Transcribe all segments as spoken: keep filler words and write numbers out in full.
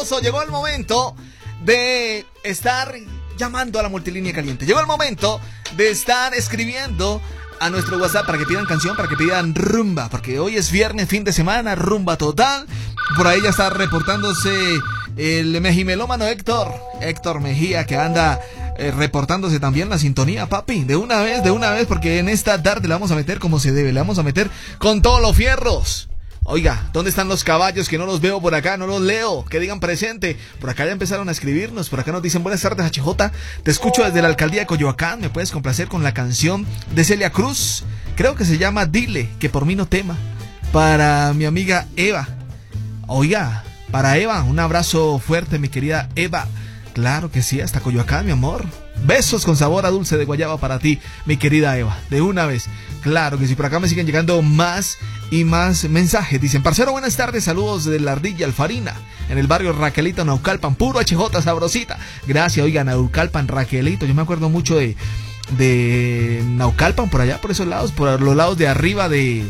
sabroso, llegó el momento de estar llamando a la multilínea caliente. Llegó el momento de estar escribiendo a nuestro WhatsApp para que pidan canción, para que pidan rumba, porque hoy es viernes, fin de semana, rumba total. Por ahí ya está reportándose el mejimelómano Héctor, Héctor Mejía, que anda eh, reportándose también la sintonía, papi. De una vez, de una vez, porque en esta tarde le vamos a meter como se debe, le vamos a meter con todos los fierros. Oiga, ¿dónde están los caballos que no los veo por acá? No los leo, que digan presente. Por acá ya empezaron a escribirnos, por acá nos dicen buenas tardes H J, te escucho desde la alcaldía de Coyoacán, me puedes complacer con la canción de Celia Cruz, creo que se llama Dile, que por mí no tema, para mi amiga Eva. Oiga, para Eva, un abrazo fuerte mi querida Eva, claro que sí, hasta Coyoacán mi amor. Besos con sabor a dulce de guayaba para ti, mi querida Eva, de una vez. Claro que sí, por acá me siguen llegando más y más mensajes. Dicen, parcero, buenas tardes, saludos de la Ardilla Alfarina, en el barrio Raquelito, Naucalpan, puro H J sabrosita. Gracias, oiga, Naucalpan, Raquelito, yo me acuerdo mucho de, de Naucalpan, por allá, por esos lados, por los lados de arriba de,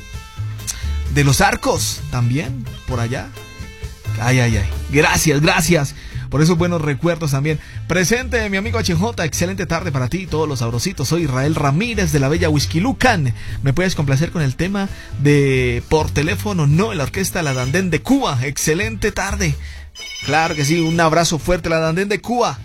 de Los Arcos, también, por allá. Ay, ay, ay, gracias, gracias. Por esos buenos recuerdos también. Presente mi amigo H J, excelente tarde para ti y todos los sabrositos. Soy Israel Ramírez de la bella Huixquilucan. ¿Me puedes complacer con el tema de Por Teléfono No, en la orquesta La Dandén de Cuba? Excelente tarde. Claro que sí, un abrazo fuerte, La Dandén de Cuba,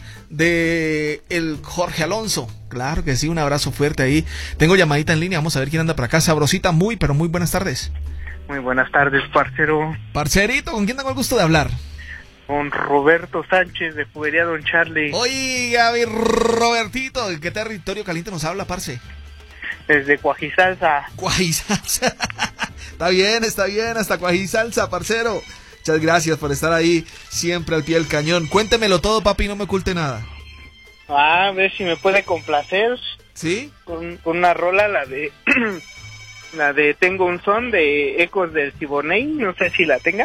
de el Jorge Alonso. Claro que sí, un abrazo fuerte ahí. Tengo llamadita en línea, vamos a ver quién anda por acá. Sabrosita, muy, pero muy buenas tardes. Muy buenas tardes, parcero. Parcerito, ¿con quién tengo el gusto de hablar? Con Roberto Sánchez de Juguería Don Charlie. Oiga, mi Robertito, ¿de qué territorio caliente nos habla, parce? Desde Cuajisalsa. Cuajisalsa. Está bien, está bien, hasta Cuajisalsa, parcero. Muchas gracias por estar ahí, siempre al pie del cañón. Cuéntemelo todo, papi, no me oculte nada. Ah, a ver si me puede complacer. ¿Sí? Con, con una rola, la de... la de Tengo un son, de Ecos del Siboney, no sé si la tenga.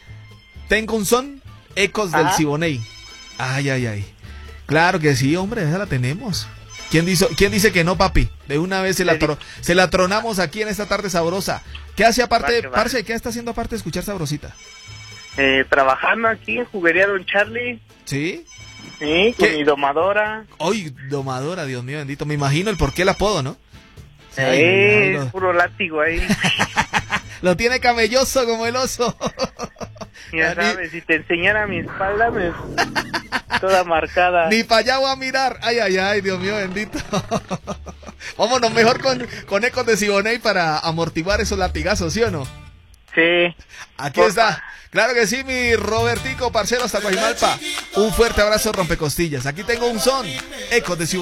Tengo un son, Ecos del Siboney. Ay, ay, ay. Claro que sí, hombre, esa la tenemos. ¿Quién dice, quién dice que no, papi? De una vez se la, tro, se la tronamos aquí en esta tarde sabrosa. ¿Qué hace aparte, va, parce, qué está haciendo aparte de escuchar Sabrosita? Eh, trabajando aquí en Juguería Don Charlie. ¿Sí? Sí, con ¿Qué? Mi domadora. Ay, domadora, Dios mío bendito. Me imagino el por qué el apodo, ¿no? Sí, ay, ay, lo... puro látigo ahí. Lo tiene camelloso como el oso. Ya sabes, si te enseñara mi espalda, me... toda marcada. Ni para allá voy a mirar. Ay, ay, ay, Dios mío bendito. Vámonos mejor con, con Ecos de Siboney para amortiguar esos latigazos, ¿sí o no? Sí. Aquí Porfa. Está. Claro que sí, mi Robertico, parcero, hasta Guajimalpa. Un fuerte abrazo, rompecostillas. Aquí tengo un son. Ecos de Siboney.